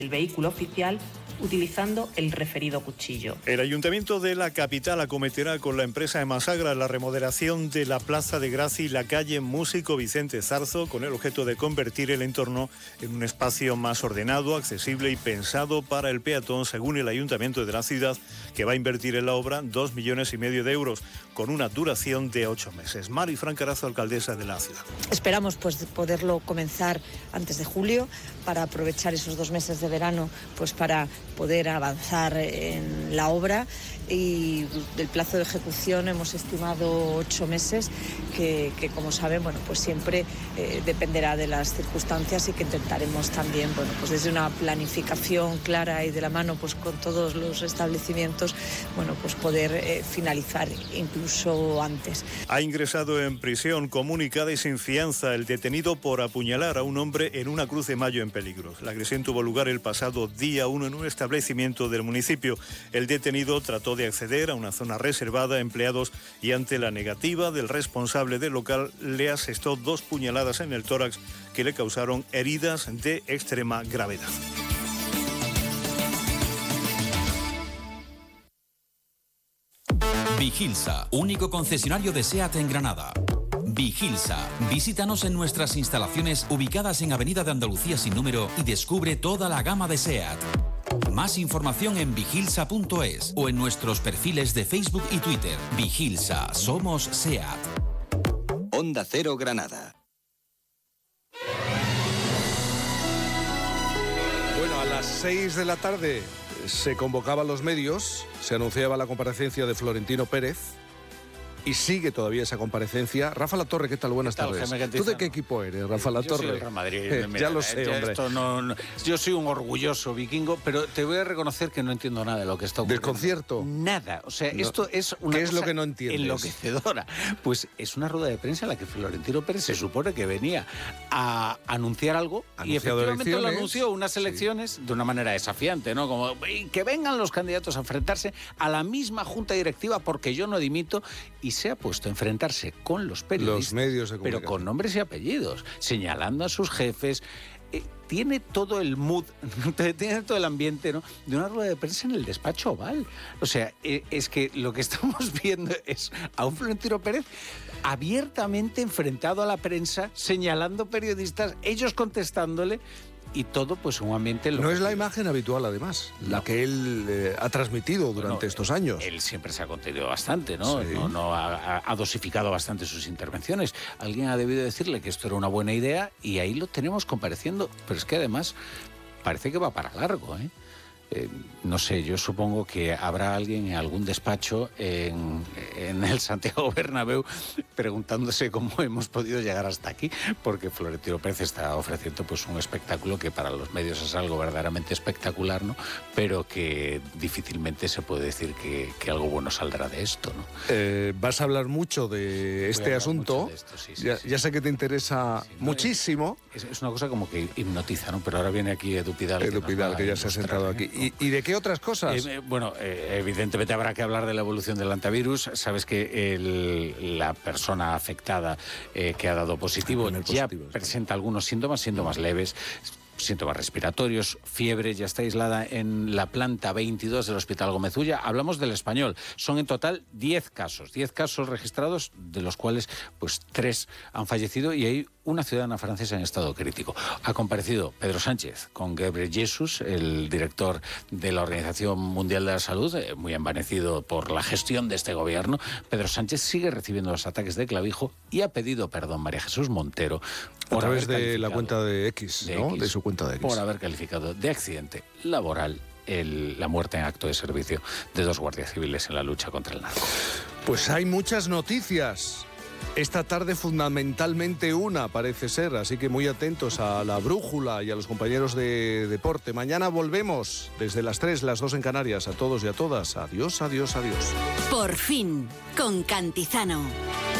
el vehículo oficial utilizando el referido cuchillo. El Ayuntamiento de la capital acometerá con la empresa Emasagra la remodelación de la Plaza de Gracia y la calle Músico Vicente Zarzo, con el objeto de convertir el entorno en un espacio más ordenado, accesible y pensado para el peatón, según el Ayuntamiento de la ciudad, que va a invertir en la obra 2,5 millones de euros, con una duración de 8 meses. Marifran Carazo, alcaldesa de la ciudad. Esperamos poderlo comenzar antes de julio, para aprovechar esos 2 meses de verano para poder avanzar en la obra, y del plazo de ejecución hemos estimado 8 meses, que como saben, siempre dependerá de las circunstancias, y que intentaremos también, desde una planificación clara y de la mano con todos los establecimientos, poder finalizar incluso antes. Ha ingresado en prisión comunicada y sin fianza el detenido por apuñalar a un hombre en una Cruz de Mayo en Peligros. La agresión tuvo lugar el pasado día 1 en un establecimiento del municipio. El detenido trató de acceder a una zona reservada a empleados y, ante la negativa del responsable del local, le asestó 2 puñaladas en el tórax que le causaron heridas de extrema gravedad. Vigilsa, único concesionario de SEAT en Granada. Vigilsa, visítanos en nuestras instalaciones ubicadas en Avenida de Andalucía sin número y descubre toda la gama de SEAT. Más información en vigilsa.es o en nuestros perfiles de Facebook y Twitter. Vigilsa, somos SEAT. Onda Cero Granada. Bueno, a las 6 de la tarde se convocaban los medios, se anunciaba la comparecencia de Florentino Pérez. Y sigue todavía esa comparecencia. Rafa Latorre, ¿qué tal? Buenas tardes. ¿Tú de qué equipo eres, Rafa Latorre? Yo soy del Real Madrid. Ya lo sé, hombre. Yo soy un orgulloso vikingo, pero te voy a reconocer que no entiendo nada de lo que está ocurriendo. ¿Del concierto? Nada. O sea, esto es una ¿Qué es cosa lo que no entiendes? enloquecedora. Pues es una rueda de prensa en la que Florentino Pérez se supone que venía a anunciar algo, y efectivamente lo anunció, unas elecciones, de una manera desafiante, ¿no? Como que vengan los candidatos a enfrentarse a la misma junta directiva porque yo no dimito, y se ha puesto a enfrentarse con los periodistas, los medios de comunicación, pero con nombres y apellidos, señalando a sus jefes. Tiene todo el mood, tiene todo el ambiente, ¿no?, de una rueda de prensa en el despacho Oval. O sea, es que lo que estamos viendo es a un Florentino Pérez abiertamente enfrentado a la prensa, señalando periodistas, ellos contestándole. Y todo, un ambiente... No es la imagen habitual, además, la que él ha transmitido durante estos años. Él siempre se ha contenido bastante, ¿no? Sí. Ha dosificado bastante sus intervenciones. Alguien ha debido decirle que esto era una buena idea, y ahí lo tenemos compareciendo. Pero es que además parece que va para largo, ¿eh? No sé, yo supongo que habrá alguien en algún despacho en el Santiago Bernabéu preguntándose cómo hemos podido llegar hasta aquí, porque Florentino Pérez está ofreciendo un espectáculo que para los medios es algo verdaderamente espectacular, ¿no? Pero que difícilmente se puede decir que algo bueno saldrá de esto, ¿no? Vas a hablar mucho de este asunto. De esto, sí, ya sé que te interesa muchísimo. Es una cosa como que hipnotiza, ¿no? Pero ahora viene aquí Edu Pidal. Edu Pidal, que ya se ha sentado aquí. ¿Y de qué otras cosas? Evidentemente habrá que hablar de la evolución del antivirus. Sabes que la persona afectada que ha dado positivo ya presenta algunos síntomas leves. Síntomas respiratorios, fiebre, ya está aislada en la planta 22 del Hospital Gómez Ulla. Hablamos del Español. Son en total 10 casos registrados, de los cuales 3 han fallecido, y hay una ciudadana francesa en estado crítico. Ha comparecido Pedro Sánchez con Ghebreyesus, el director de la Organización Mundial de la Salud, muy envanecido por la gestión de este gobierno. Pedro Sánchez sigue recibiendo los ataques de clavijo y ha pedido perdón María Jesús Montero a través de la cuenta de X, ¿no? De su cuenta de X. Por haber calificado de accidente laboral la muerte en acto de servicio de 2 guardias civiles en la lucha contra el narco. Pues hay muchas noticias. Esta tarde fundamentalmente una, parece ser, así que muy atentos a la brújula y a los compañeros de deporte. Mañana volvemos desde las 3, las 2 en Canarias. A todos y a todas, adiós, adiós, adiós. Por fin, con Cantizano.